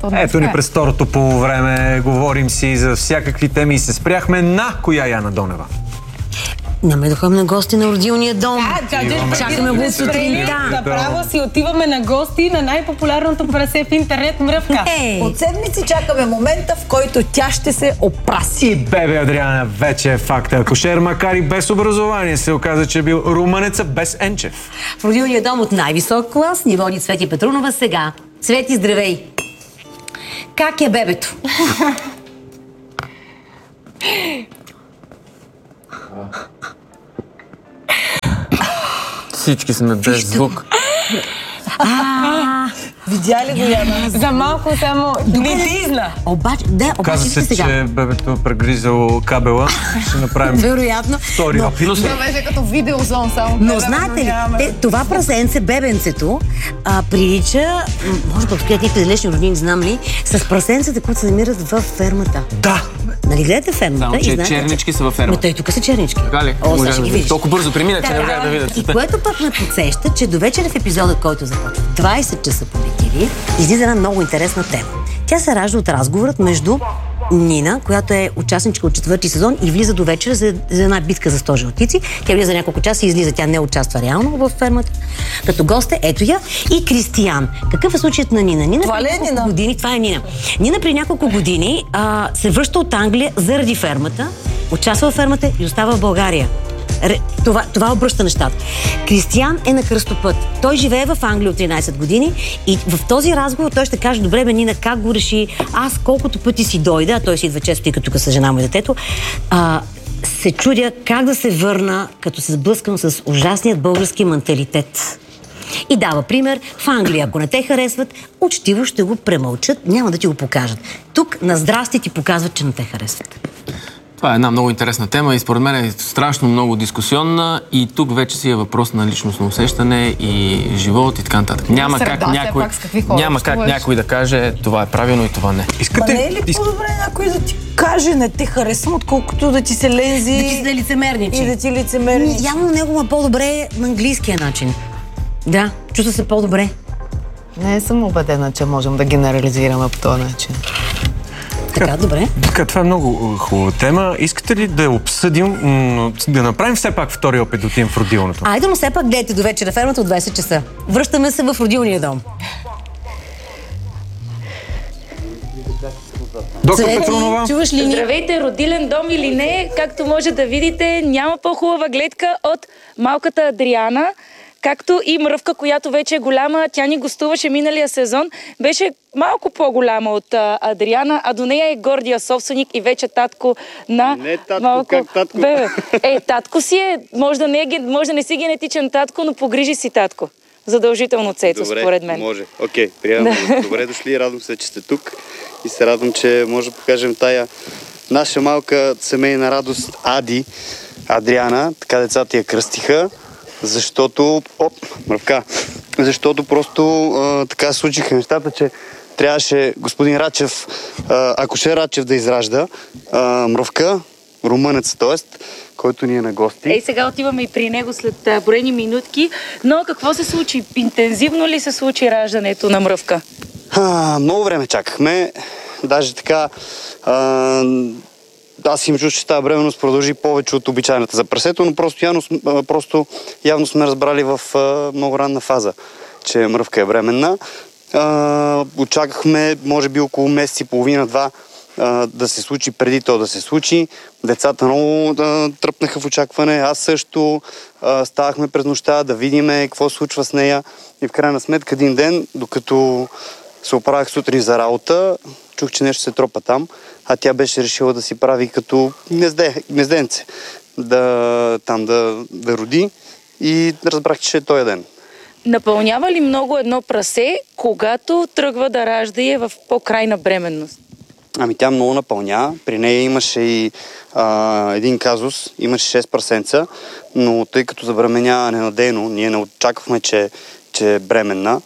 останалото днес. Ето ни през второто полувреме. Говорим си за всякакви теми и се спряхме на коя Яна Донева. Няма да ходим на гости на родилния дом. Чакаме го от сутринта. Направо си отиваме на гости на най-популярното прасе в интернет Мръвка. От седмици чакаме момента, в който тя ще се опраси. И бебе Адриана вече е факт. Акушер, макар и без образование, се оказа, че е бил румънеца без Енчев. В родилния дом от най-висок клас ни води Цвети Петрунова сега. Цвети, здравей! Как е бебето? Всички сме без звук. Видя ли го, Яна? За малко само глитизна. Обаче, Каза се, сега. че бебето прегризало кабела. Ще направим Вероятно. втори опит. Това беше като видеозон само. Но знаете ли, това прасенце, бебенцето, прилича, може да открият някакви далечни родини, не знам ли, с прасенцата, които се намират във фермата. Да! Нали гледате фермата? Само, че чернички са във фермата. Но той тук са чернички. Така ли? О, сега ще ги видиш. Толкова бързо премина, че не можах да видя. И което пък ме подсеща, че до вечера в епизода, който започва 20 часа по BTV, излиза една много интересна тема. Тя се ражда от разговорът между Нина, която е участничка от 4-ти сезон и влиза до вечера за една битка за 100 жълтици. Тя влиза няколко часа и излиза. Тя не участва реално във фермата. Като гост ето я и Кристиян. Какъв е случаят на Нина? Нина Това ли е Нина? Години, това е Нина. Нина при няколко години се връща от Англия заради фермата, участва в фермата и остава в България. Това обръща нещата. Кристиян е на кръстопът. Той живее в Англия от 13 години и в този разговор той ще каже: добре, бе, Нина, как го реши? Аз колкото пъти си дойда, а той си идва често, тъй като тук са жена му и детето, се чудя как да се върна, като се сблъскам с ужасният български менталитет. И дава пример: в Англия, ако не те харесват, учтиво ще го премълчат, няма да ти го покажат. Тук на здрасти ти показват, че не те харесват. Това е една много интересна тема и според мен е страшно много дискусионна и тук вече си е въпрос на личностно усещане и живот и така нататък. Няма как някой да каже това е правилно и това не. Не е ли по-добре някой да ти каже не те харесвам, отколкото да ти се лензи да ти се лицемерничи. И да ти лицемерничи? Явно него ма по-добре на английския начин. Да, чувства се по-добре. Не съм убедена, че можем да генерализираме по този начин. Така, добре. Така, това е много хубава тема. Искате ли да я обсъдим, да направим все пак втори опит да отидем в родилното? Айде, но все пак гледайте до вечера фермата от 20 часа. Връщаме се в родилния дом. Доктор Петрунова. Чуваш ли ни? Здравейте, родилен дом или не, както може да видите, няма по-хубава гледка от малката Адриана, както и Мръвка, която вече е голяма. Тя ни гостуваше миналия сезон. Беше малко по-голяма от Адриана, а до нея е гордия собственик и вече татко на... Не татко, как татко? Бебе. Татко си е, може да не си генетичен татко, но погрижи си татко. Задължително, Цецо, според мен. Може. Окей, приемам. Добре дошли, радвам се, че сте тук и се радвам, че може да покажем тая наша малка семейна радост Адриана. Така децата я кръстиха, защото... Защото просто така се случиха нещата, че трябваше господин Рачев, акушер Рачев да изражда Мръвка, румънец, т.е., който ни е на гости. Сега отиваме и при него след броени минутки, но какво се случи? Интензивно ли се случи раждането на Мръвка? Много време чакахме, даже така... Аз им чуш, че тази бременност продължи повече от обичайната за прасето, но просто явно сме разбрали в много ранна фаза, че Мръвка е бременна. Очакахме, може би, около месец и половина-два да се случи преди то да се случи. Децата много тръпнаха в очакване. Аз също ставахме през нощта да видим какво се случва с нея. И в крайна сметка един ден, докато се оправях сутрин за работа, чух, че нещо се тропа там, а тя беше решила да си прави като гнезденце, да роди и разбрах, че е този ден. Напълнява ли много едно прасе, когато тръгва да ражда и е в по-крайна бременност? Тя много напълня. При нея имаше и един казус, имаше 6 прасенца, но тъй като забременява ненадейно, ние не очаквахме, че е бременна.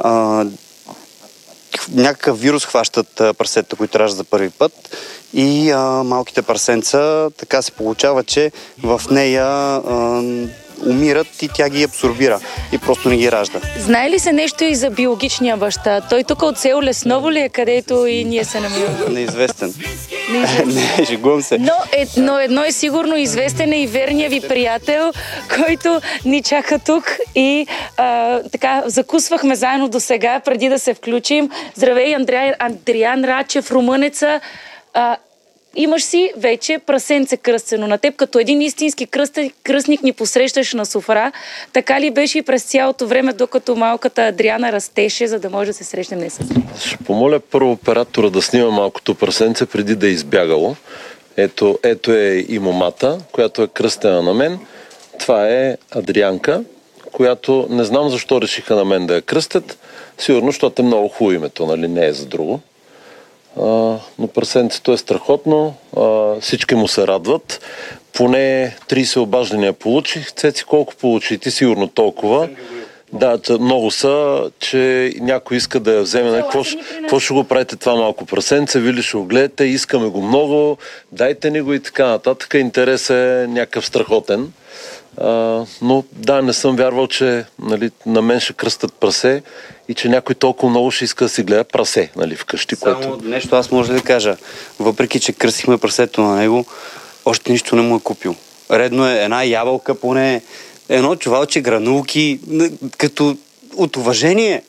Някакъв вирус хващат прасета, които раждат за първи път и малките прасенца, така се получава, че в нея умират и тя ги абсорбира и просто не ги ражда. Знае ли се нещо и за биологичния баща? Той тук от село Лесново ли е, където и ние се намираме? Неизвестен. Не, шегувам се. Но едно е сигурно, известен е и верният ви приятел, който ни чака тук и така закусвахме заедно до сега, преди да се включим. Здравей, Андриан Рачев, румънеца. Имаш си вече прасенце кръстено на теб, като един истински кръстник ни посрещаш на софра. Така ли беше и през цялото време, докато малката Адриана растеше, за да може да се срещнем не с теб? Ще помоля първо оператора да снима малкото прасенце преди да е избягало. Ето е и момата, която е кръстена на мен. Това е Адрианка, която не знам защо решиха на мен да я кръстят. Сигурно, защото е много хубаво името, нали? Не е за друго. Но прасенцето е страхотно. Всички му се радват. Поне 30 обаждания получих. Цеци, колко получи? И ти сигурно толкова. Да, много са, че някой иска да я вземе. Какво ще го правите това малко прасенце? Вие ли ще го гледате? Искаме го много. Дайте ни го и така нататък. Интерес е някакъв страхотен. Но да, не съм вярвал, че нали, на мен ще кръстат прасе и че някой толкова много ще иска да си гледа прасе нали, вкъщи. Само нещо аз може да кажа. Въпреки, че кръстихме прасето на него, още нищо не му е купил. Редно е една ябълка, поне едно чувалче гранулки, като от уважение.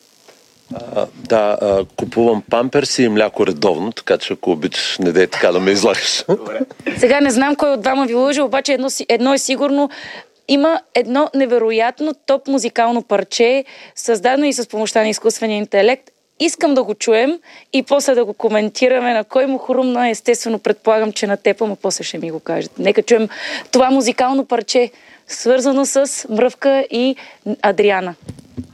Купувам памперси и мляко редовно, така че ако обичаш, не дей така да ме излагаш. Сега не знам кой от двама ви лъжа, обаче едно е сигурно. Има едно невероятно топ музикално парче, създадено и с помощта на изкуствения интелект. Искам да го чуем и после да го коментираме на кой му хрумна. Естествено, предполагам, че на теб, ама после ще ми го кажете. Нека чуем това музикално парче, свързано с Мръвка и Адриана.